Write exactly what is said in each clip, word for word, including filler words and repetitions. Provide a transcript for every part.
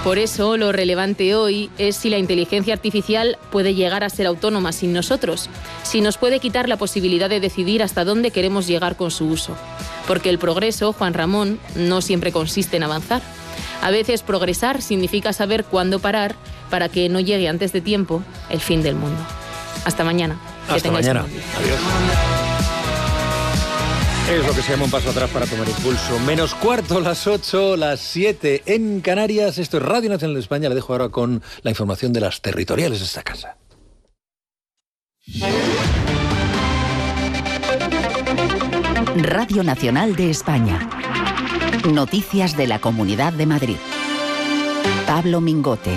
Por eso, lo relevante hoy es si la inteligencia artificial puede llegar a ser autónoma sin nosotros, si nos puede quitar la posibilidad de decidir hasta dónde queremos llegar con su uso. Porque el progreso, Juan Ramón, no siempre consiste en avanzar. A veces progresar significa saber cuándo parar para que no llegue antes de tiempo el fin del mundo. Hasta mañana. Hasta mañana. Adiós. Es lo que se llama un paso atrás para tomar impulso. Menos cuarto, las ocho, las siete en Canarias. Esto es Radio Nacional de España. Le dejo ahora con la información de las territoriales de esta casa. Radio Nacional de España. Noticias de la Comunidad de Madrid. Pablo Mingote.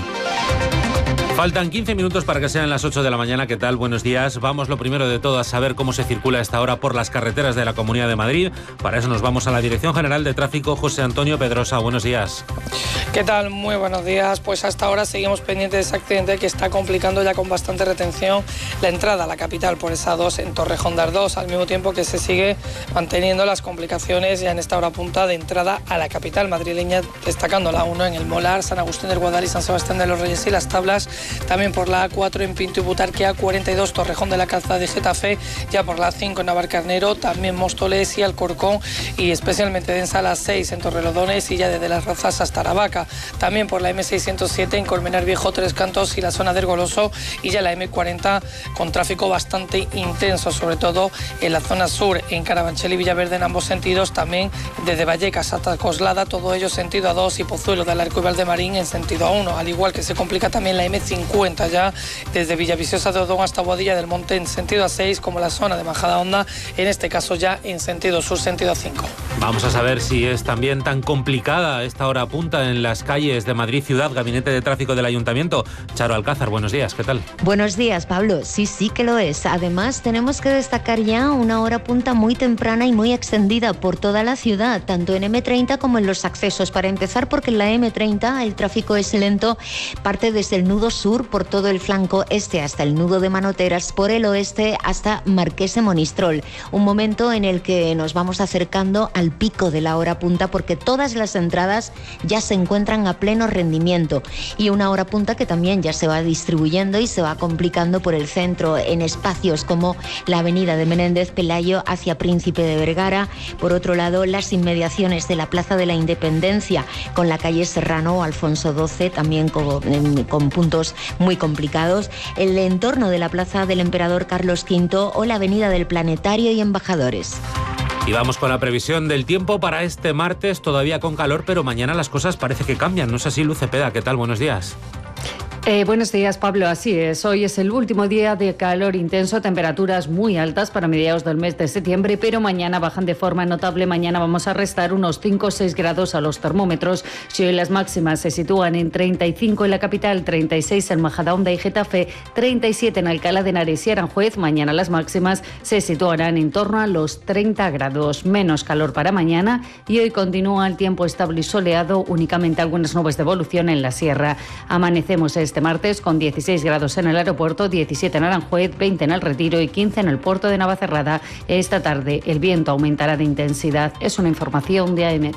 Faltan quince minutos para que sean las ocho de la mañana. ¿Qué tal? Buenos días. Vamos lo primero de todo a saber cómo se circula a esta hora por las carreteras de la Comunidad de Madrid. Para eso nos vamos a la Dirección General de Tráfico. José Antonio Pedrosa, buenos días. ¿Qué tal? Muy buenos días. Pues hasta ahora seguimos pendientes de ese accidente que está complicando ya con bastante retención la entrada a la capital por esa dos en Torrejón de Ardoz, al mismo tiempo que se sigue manteniendo las complicaciones ya en esta hora punta de entrada a la capital madrileña, destacando la uno en el Molar, San Agustín del Guadalí, San Sebastián de los Reyes y Las Tablas. También por la A cuatro en Pinto y Butarque, A cuarenta y dos Torrejón de la Calzada de Getafe, ya por la cinco en Navarcarnero, también Móstoles y Alcorcón, y especialmente densa la seis en Torrelodones y ya desde Las Rozas hasta Aravaca. También por la eme seiscientos siete en Colmenar Viejo, Tres Cantos y la zona del Goloso, y ya la eme cuarenta con tráfico bastante intenso, sobre todo en la zona sur, en Carabanchel y Villaverde en ambos sentidos, también desde Vallecas hasta Coslada, todo ello sentido A dos, y Pozuelo del Arco y Valdemarín en sentido A uno, al igual que se complica también la eme cincuenta ya desde Villaviciosa de Odón hasta Boadilla del Monte en sentido A seis, como la zona de Majadahonda, en este caso ya en sentido sur, sentido A cinco. Vamos a saber si es también tan complicada esta hora punta en las calles de Madrid Ciudad. Gabinete de Tráfico del Ayuntamiento. Charo Alcázar, buenos días, ¿qué tal? Buenos días, Pablo. Sí, sí que lo es. Además, tenemos que destacar ya una hora punta muy temprana y muy extendida por toda la ciudad, tanto en eme treinta como en los accesos. Para empezar, porque en la eme treinta el tráfico es lento, parte desde el nudo sur por todo el flanco este hasta el nudo de Manoteras, por el oeste hasta Marqués de Monistrol. Un momento en el que nos vamos acercando al pico de la hora punta, porque todas las entradas ya se encuentran a pleno rendimiento, y una hora punta que también ya se va distribuyendo y se va complicando por el centro en espacios como la avenida de Menéndez Pelayo hacia Príncipe de Vergara, por otro lado las inmediaciones de la Plaza de la Independencia con la calle Serrano o Alfonso doce, también con, con puntos muy complicados, el entorno de la Plaza del Emperador Carlos quinto o la avenida del Planetario y Embajadores. Y vamos con la previsión del tiempo para este martes, todavía con calor, pero mañana las cosas parece que cambian. ¿No es así, Luz Cepeda? ¿Qué tal? Buenos días. Eh, buenos días, Pablo. Así es. Hoy es el último día de calor intenso, temperaturas muy altas para mediados del mes de septiembre, pero mañana bajan de forma notable. Mañana vamos a restar unos cinco o seis grados a los termómetros. Si hoy las máximas se sitúan en treinta y cinco en la capital, treinta y seis en Majadahonda y Getafe, treinta y siete en Alcalá de Henares y Aranjuez, mañana las máximas se situarán en torno a los treinta grados. Menos calor para mañana, y hoy continúa el tiempo estable y soleado, únicamente algunas nubes de evolución en la sierra. Amanecemos este martes con dieciséis grados en el aeropuerto, diecisiete en Aranjuez, veinte en El Retiro y quince en el puerto de Navacerrada. Esta tarde el viento aumentará de intensidad. Es una información de AEMET.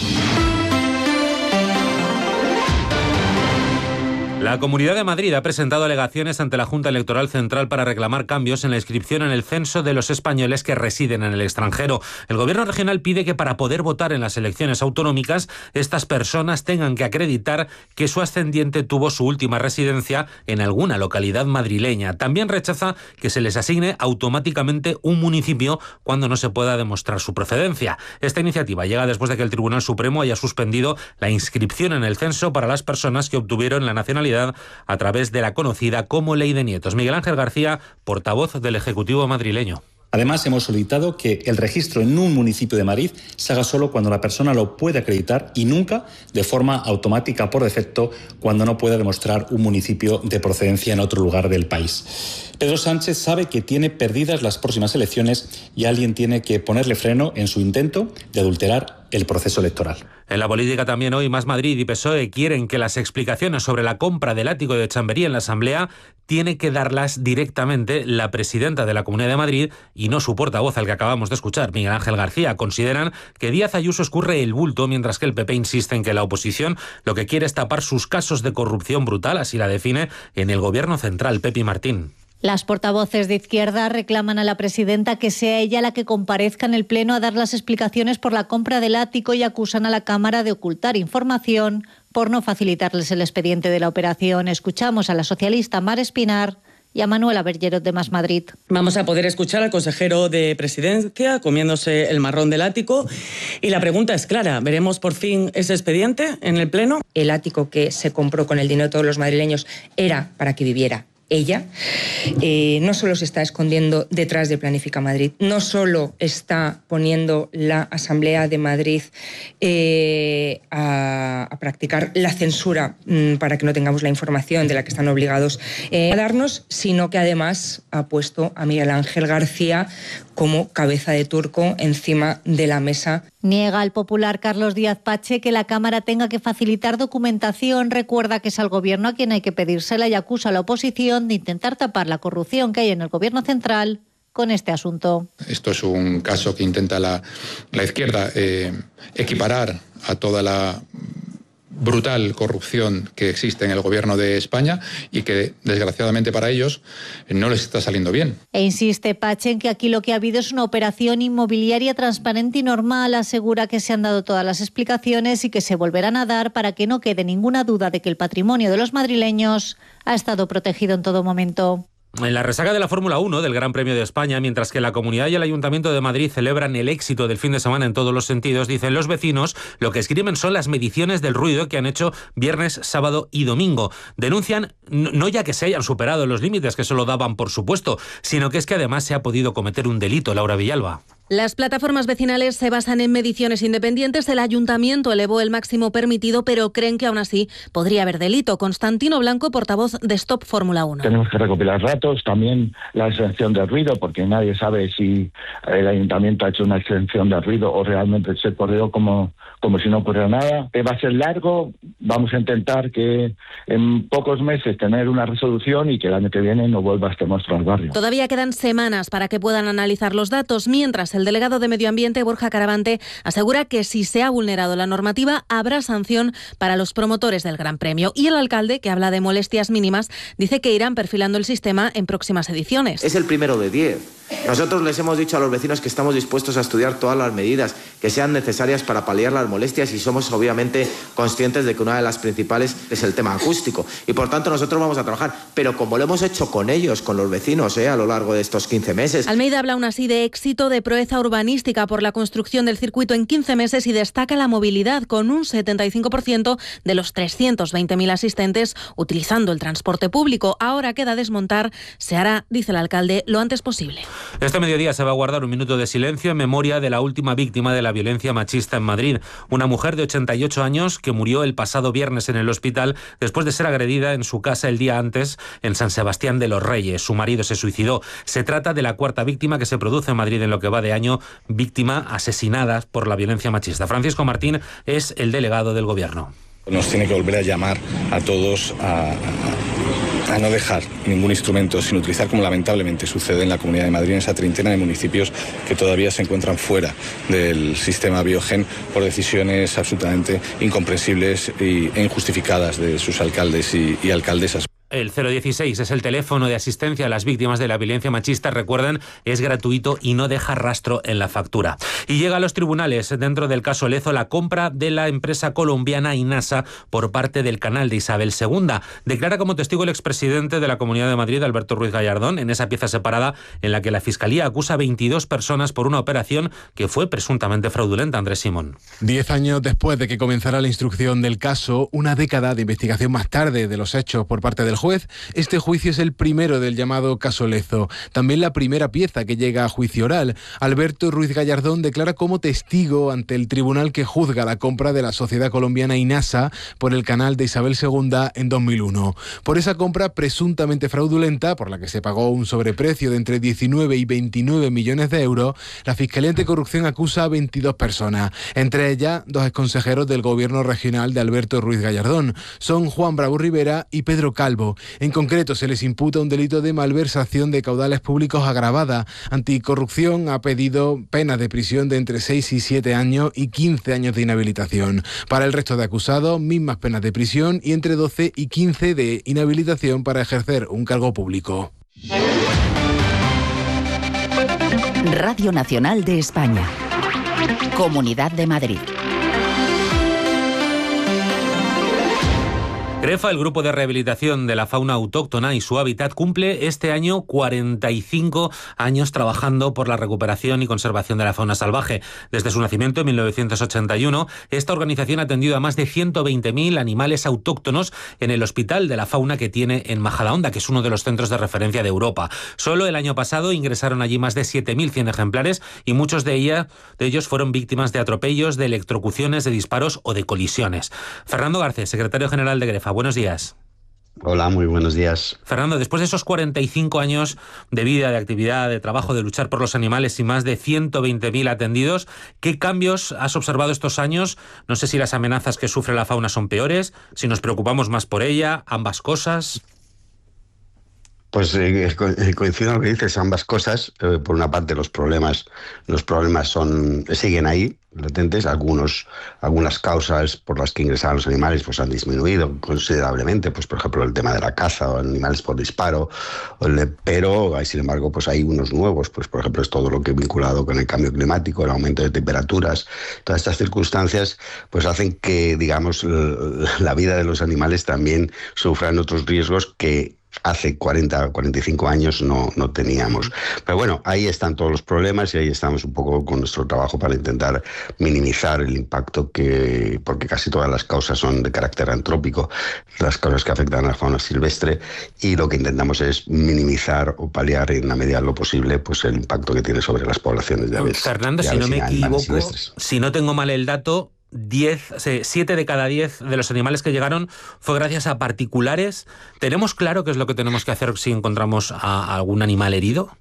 La Comunidad de Madrid ha presentado alegaciones ante la Junta Electoral Central para reclamar cambios en la inscripción en el censo de los españoles que residen en el extranjero. El Gobierno regional pide que para poder votar en las elecciones autonómicas, estas personas tengan que acreditar que su ascendiente tuvo su última residencia en alguna localidad madrileña. También rechaza que se les asigne automáticamente un municipio cuando no se pueda demostrar su procedencia. Esta iniciativa llega después de que el Tribunal Supremo haya suspendido la inscripción en el censo para las personas que obtuvieron la nacionalidad a través de la conocida como Ley de Nietos. Miguel Ángel García, portavoz del Ejecutivo madrileño. Además, hemos solicitado que el registro en un municipio de Madrid se haga solo cuando la persona lo puede acreditar y nunca de forma automática por defecto cuando no pueda demostrar un municipio de procedencia en otro lugar del país. Pedro Sánchez sabe que tiene perdidas las próximas elecciones y alguien tiene que ponerle freno en su intento de adulterar el proceso electoral. En la política también hoy Más Madrid y P S O E quieren que las explicaciones sobre la compra del ático de Chamberí en la Asamblea tiene que darlas directamente la presidenta de la Comunidad de Madrid y no su portavoz, al que acabamos de escuchar, Miguel Ángel García. Consideran que Díaz Ayuso escurre el bulto, mientras que el P P insiste en que la oposición lo que quiere es tapar sus casos de corrupción brutal, así la define en el Gobierno central. Pepi Martín. Las portavoces de Izquierda reclaman a la presidenta que sea ella la que comparezca en el Pleno a dar las explicaciones por la compra del ático y acusan a la Cámara de ocultar información por no facilitarles el expediente de la operación. Escuchamos a la socialista Mar Espinar y a Manuela Bergerot de Más Madrid. Vamos a poder escuchar al consejero de Presidencia comiéndose el marrón del ático y la pregunta es clara, ¿veremos por fin ese expediente en el Pleno? El ático que se compró con el dinero de todos los madrileños era para que viviera ella. Eh, no solo se está escondiendo detrás de Planifica Madrid, no solo está poniendo la Asamblea de Madrid eh, a, a practicar la censura mmm, para que no tengamos la información de la que están obligados eh, a darnos, sino que además ha puesto a Miguel Ángel García como cabeza de turco encima de la mesa. Niega al popular Carlos Díaz Pache que la Cámara tenga que facilitar documentación. Recuerda que es al Gobierno a quien hay que pedírsela y acusa a la oposición de intentar tapar la corrupción que hay en el Gobierno central con este asunto. Esto es un caso que intenta la, la izquierda eh, equiparar a toda la brutal corrupción que existe en el Gobierno de España y que, desgraciadamente para ellos, no les está saliendo bien. E insiste Pache en que aquí lo que ha habido es una operación inmobiliaria transparente y normal. Asegura que se han dado todas las explicaciones y que se volverán a dar para que no quede ninguna duda de que el patrimonio de los madrileños ha estado protegido en todo momento. En la resaca de la Fórmula uno del Gran Premio de España, mientras que la Comunidad y el Ayuntamiento de Madrid celebran el éxito del fin de semana en todos los sentidos, dicen los vecinos, lo que escriben son las mediciones del ruido que han hecho viernes, sábado y domingo. Denuncian no ya que se hayan superado los límites que solo daban por supuesto, sino que es que además se ha podido cometer un delito. Laura Villalba. Las plataformas vecinales se basan en mediciones independientes. El ayuntamiento elevó el máximo permitido, pero creen que aún así podría haber delito. Constantino Blanco, portavoz de Stop Fórmula uno. Tenemos que recopilar datos, también la exención de ruido, porque nadie sabe si el ayuntamiento ha hecho una exención de ruido o realmente se corrió como, como si no ocurriera nada. Va a ser largo, vamos a intentar que en pocos meses tener una resolución y que el año que viene no vuelva este monstruo al barrio. Todavía quedan semanas para que puedan analizar los datos, mientras el delegado de Medio Ambiente, Borja Caravante, asegura que si se ha vulnerado la normativa habrá sanción para los promotores del Gran Premio. Y el alcalde, que habla de molestias mínimas, dice que irán perfilando el sistema en próximas ediciones. Es el primero de diez. Nosotros les hemos dicho a los vecinos que estamos dispuestos a estudiar todas las medidas que sean necesarias para paliar las molestias y somos obviamente conscientes de que una de las principales es el tema acústico y por tanto nosotros vamos a trabajar, pero como lo hemos hecho con ellos, con los vecinos eh, a lo largo de estos quince meses. Almeida habla aún así de éxito de proeza urbanística por la construcción del circuito en quince meses y destaca la movilidad con un setenta y cinco por ciento de los trescientos veinte mil asistentes utilizando el transporte público. Ahora queda desmontar, se hará, dice el alcalde, lo antes posible. Este mediodía se va a guardar un minuto de silencio en memoria de la última víctima de la violencia machista en Madrid, una mujer de ochenta y ocho años que murió el pasado viernes en el hospital después de ser agredida en su casa el día antes en San Sebastián de los Reyes. Su marido se suicidó. Se trata de la cuarta víctima que se produce en Madrid en lo que va de año, víctima asesinada por la violencia machista. Francisco Martín es el delegado del Gobierno. Nos tiene que volver a llamar a todos a, a, a no dejar ningún instrumento sin utilizar, como lamentablemente sucede en la Comunidad de Madrid, en esa treintena de municipios que todavía se encuentran fuera del sistema Biogen por decisiones absolutamente incomprensibles e injustificadas de sus alcaldes y, y alcaldesas. El cero dieciséis es el teléfono de asistencia a las víctimas de la violencia machista. Recuerden, es gratuito y no deja rastro en la factura. Y llega a los tribunales, dentro del caso Lezo, la compra de la empresa colombiana Inasa por parte del canal de Isabel segunda. Declara como testigo el expresidente de la Comunidad de Madrid, Alberto Ruiz Gallardón, en esa pieza separada en la que la Fiscalía acusa a veintidós personas por una operación que fue presuntamente fraudulenta. Andrés Simón. Diez años después de que comenzara la instrucción del caso, una década de investigación más tarde de los hechos por parte del juez, este juicio es el primero del llamado caso Lezo. También la primera pieza que llega a juicio oral. Alberto Ruiz Gallardón declara como testigo ante el tribunal que juzga la compra de la sociedad colombiana INASA por el canal de Isabel segunda en dos mil uno. Por esa compra presuntamente fraudulenta, por la que se pagó un sobreprecio de entre diecinueve y veintinueve millones de euros, la Fiscalía Anticorrupción acusa a veintidós personas, entre ellas dos exconsejeros del gobierno regional de Alberto Ruiz Gallardón. Son Juan Bravo Rivera y Pedro Calvo. En concreto, se les imputa un delito de malversación de caudales públicos agravada. Anticorrupción ha pedido penas de prisión de entre seis y siete años y quince años de inhabilitación. Para el resto de acusados, mismas penas de prisión y entre doce y quince de inhabilitación para ejercer un cargo público. Radio Nacional de España. Comunidad de Madrid. GREFA, el grupo de rehabilitación de la fauna autóctona y su hábitat, cumple este año cuarenta y cinco años trabajando por la recuperación y conservación de la fauna salvaje. Desde su nacimiento en mil novecientos ochenta y uno, esta organización ha atendido a más de ciento veinte mil animales autóctonos en el Hospital de la Fauna que tiene en Majadahonda, que es uno de los centros de referencia de Europa. Solo el año pasado ingresaron allí más de siete mil cien ejemplares y muchos de, ella, de ellos fueron víctimas de atropellos, de electrocuciones, de disparos o de colisiones. Fernando Garcés, secretario general de GREFA. Buenos días. Hola, muy buenos días. Fernando, después de esos cuarenta y cinco años de vida, de actividad, de trabajo, de luchar por los animales y más de ciento veinte mil atendidos, ¿qué cambios has observado estos años? No sé si las amenazas que sufre la fauna son peores, si nos preocupamos más por ella, ambas cosas. Pues eh, coincido en lo que dices, ambas cosas. Eh, por una parte, los problemas, los problemas son siguen ahí, latentes. Algunos, algunas causas por las que ingresaban los animales pues han disminuido considerablemente. Pues por ejemplo el tema de la caza o animales por disparo. Pero hay, sin embargo, pues hay unos nuevos. Pues por ejemplo es todo lo que es vinculado con el cambio climático, el aumento de temperaturas. Todas estas circunstancias pues hacen que, digamos, la vida de los animales también sufran otros riesgos que hace cuarenta, cuarenta y cinco años no, no teníamos. Pero bueno, ahí están todos los problemas y ahí estamos un poco con nuestro trabajo para intentar minimizar el impacto que, porque casi todas las causas son de carácter antrópico, las causas que afectan a la fauna silvestre, y lo que intentamos es minimizar o paliar en la medida de lo posible pues el impacto que tiene sobre las poblaciones de aves. Fernando, de aves si no me equivoco, si no tengo mal el dato, siete de cada diez de los animales que llegaron fue gracias a particulares. ¿Tenemos claro qué es lo que tenemos que hacer si encontramos a algún animal herido?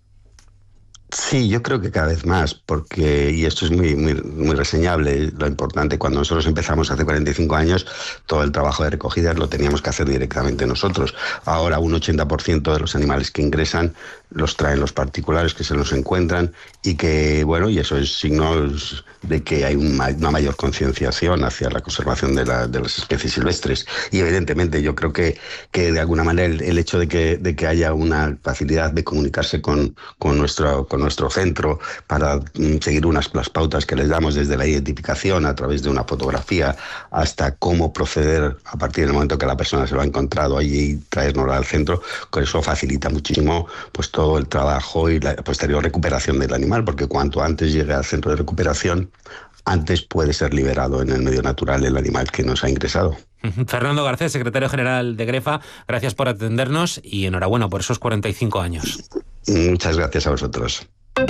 Sí, yo creo que cada vez más, porque, y esto es muy, muy, muy reseñable, lo importante, cuando nosotros empezamos hace cuarenta y cinco años, todo el trabajo de recogida lo teníamos que hacer directamente nosotros. Ahora un ochenta por ciento de los animales que ingresan los traen los particulares que se los encuentran y que, bueno, y eso es signos de que hay una mayor concienciación hacia la conservación de, la, de las especies silvestres. Y evidentemente yo creo que, que de alguna manera el, el hecho de que, de que haya una facilidad de comunicarse con, con, nuestro, con nuestro centro para mm, seguir unas las pautas que les damos desde la identificación a través de una fotografía hasta cómo proceder a partir del momento que la persona se lo ha encontrado allí y traérnoslo al centro, con eso facilita muchísimo pues todo el trabajo y la posterior recuperación del animal, porque cuanto antes llegue al centro de recuperación, antes puede ser liberado en el medio natural el animal que nos ha ingresado. Fernando Garcés, secretario general de GREFA, gracias por atendernos y enhorabuena por esos cuarenta y cinco años. Muchas gracias a vosotros.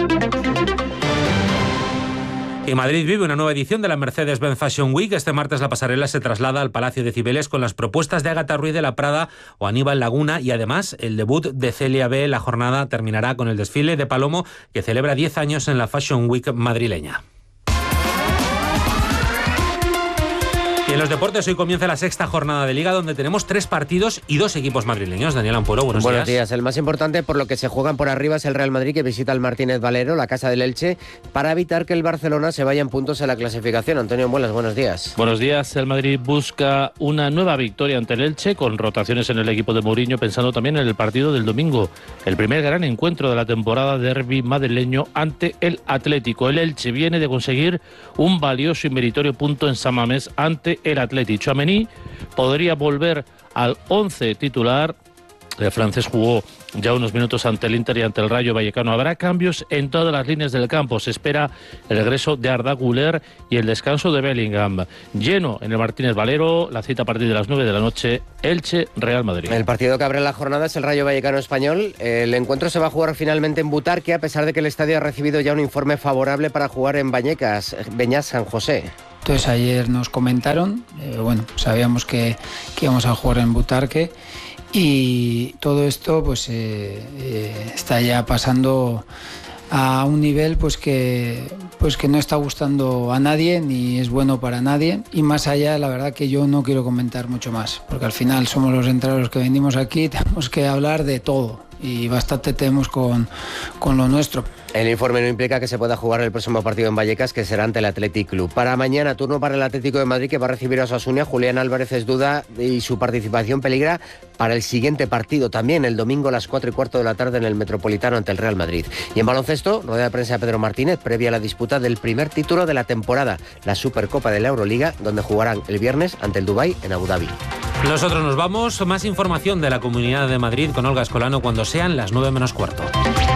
Y Madrid vive una nueva edición de la Mercedes-Benz Fashion Week. Este martes la pasarela se traslada al Palacio de Cibeles con las propuestas de Ágata Ruiz de la Prada o Aníbal Laguna, y además el debut de Celia B. La jornada terminará con el desfile de Palomo, que celebra diez años en la Fashion Week madrileña. Y en los deportes hoy comienza la sexta jornada de Liga, donde tenemos tres partidos y dos equipos madrileños. Daniel Ampuero, buenos, buenos días. días. El más importante por lo que se juegan por arriba es el Real Madrid, que visita al Martínez Valero, la casa del Elche, para evitar que el Barcelona se vaya en puntos en la clasificación. Antonio Muelas, buenos días. Buenos días. El Madrid busca una nueva victoria ante el Elche, con rotaciones en el equipo de Mourinho, pensando también en el partido del domingo, el primer gran encuentro de la temporada, derbi madrileño ante el Atlético. El Elche viene de conseguir un valioso y meritorio punto en San Mamés ante el Atleti. Tchouaméni podría volver al once titular El francés jugó ya unos minutos ante el Inter y ante el Rayo Vallecano. Habrá cambios en todas las líneas del campo. Se espera el regreso de Arda Güler y el descanso de Bellingham. Lleno en el Martínez Valero, la cita a partir de las nueve de la noche, Elche-Real Madrid. El partido que abre la jornada es el Rayo Vallecano español. El encuentro se va a jugar finalmente en Butarque, a pesar de que el estadio ha recibido ya un informe favorable para jugar en Bañecas, Beñat San José. Entonces ayer nos comentaron, eh, bueno, sabíamos que, que íbamos a jugar en Butarque. Y todo esto pues eh, eh, está ya pasando a un nivel pues que, pues que no está gustando a nadie ni es bueno para nadie. Y más allá, la verdad que yo no quiero comentar mucho más, porque al final somos los entrenadores que venimos aquí, tenemos que hablar de todo y bastante tenemos con, con lo nuestro. El informe no implica que se pueda jugar el próximo partido en Vallecas, que será ante el Athletic Club. Para mañana, turno para el Atlético de Madrid, que va a recibir a Osasuna. Julián Álvarez es duda y su participación peligra para el siguiente partido, también el domingo a las cuatro y cuarto de la tarde en el Metropolitano ante el Real Madrid. Y en baloncesto, rueda de prensa de Pedro Martínez, previa a la disputa del primer título de la temporada, la Supercopa de la Euroliga, donde jugarán el viernes ante el Dubái en Abu Dhabi. Nosotros nos vamos. Más información de la Comunidad de Madrid con Olga Escolano cuando sean las nueve menos cuarto.